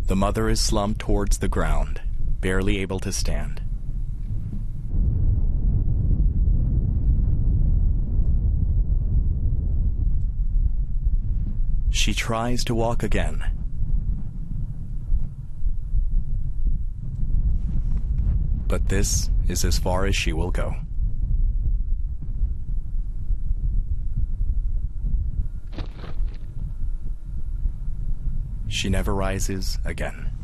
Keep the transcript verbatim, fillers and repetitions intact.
The mother is slumped towards the ground, barely able to stand. She tries to walk again. But this is as far as she will go. She never rises again.